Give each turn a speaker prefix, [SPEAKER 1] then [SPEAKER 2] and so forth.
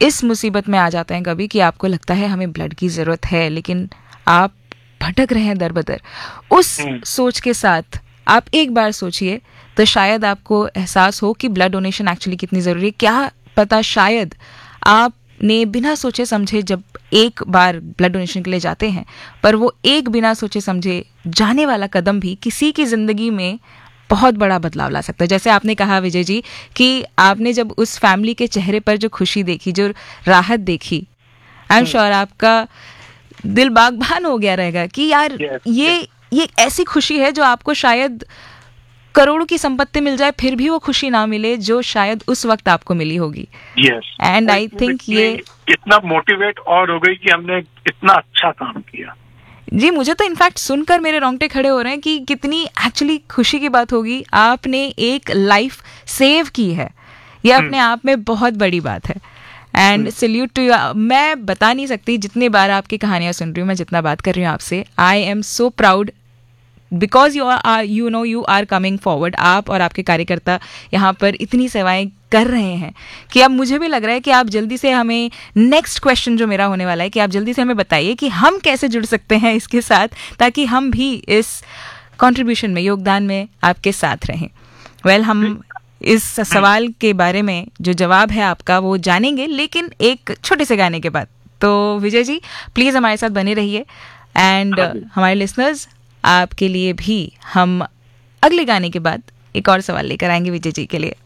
[SPEAKER 1] इस मुसीबत में आ जाते हैं कभी कि आपको लगता है हमें ब्लड की ज़रूरत है, लेकिन आप भटक रहे हैं दर बदर, उस सोच के साथ आप एक बार सोचिए तो शायद आपको एहसास हो कि ब्लड डोनेशन एक्चुअली कितनी ज़रूरी है। क्या पता शायद आपने बिना सोचे समझे जब एक बार ब्लड डोनेशन के लिए जाते हैं, पर वो एक बिना सोचे समझे जाने वाला कदम भी किसी की ज़िंदगी में बहुत बड़ा बदलाव ला सकता है। जैसे आपने कहा विजय जी कि आपने जब उस फैमिली के चेहरे पर जो खुशी देखी, जो राहत देखी, आई एम श्योर आपका दिल बागबान हो गया रहेगा कि यार ये ऐसी खुशी है जो आपको शायद करोड़ों की संपत्ति मिल जाए फिर भी वो खुशी ना मिले जो शायद उस वक्त आपको मिली होगी। एंड आई थिंक ये
[SPEAKER 2] इतना मोटिवेट और हो गई कि हमने इतना अच्छा काम किया।
[SPEAKER 1] जी, मुझे तो इनफैक्ट सुनकर मेरे रोंगटे खड़े हो रहे हैं कि कितनी एक्चुअली खुशी की बात होगी। आपने एक लाइफ सेव की है, ये अपने आप में बहुत बड़ी बात है। And salute to you. मैं बता नहीं सकती जितनी बार आपकी कहानियां सुन रही हूँ, मैं जितना बात कर रही हूँ आपसे, I am so proud because you are coming forward. आप और आपके कार्यकर्ता यहाँ पर इतनी सेवाएं कर रहे हैं कि अब मुझे भी लग रहा है कि आप जल्दी से हमें, नेक्स्ट क्वेश्चन जो मेरा होने वाला है, कि आप जल्दी से हमें बताइए कि हम कैसे जुड़ सकते हैं इसके साथ, ताकि हम भी इस कंट्रीब्यूशन में, योगदान में आपके साथ रहें। वेल, हम इस सवाल के बारे में जो जवाब है आपका वो जानेंगे, लेकिन एक छोटे से गाने के बाद। तो विजय जी प्लीज़ हमारे साथ बने रहिए। एंड हमारे लिसनर्स, आपके लिए भी हम अगले गाने के बाद एक और सवाल लेकर आएंगे विजय जी के लिए।